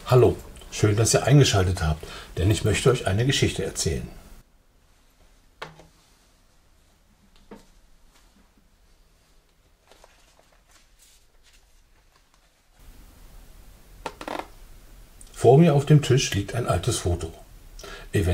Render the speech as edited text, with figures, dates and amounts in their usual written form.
Hallo, schön, dass ihr eingeschaltet habt, denn ich möchte euch eine Geschichte erzählen. Vor mir auf dem Tisch liegt ein altes Foto.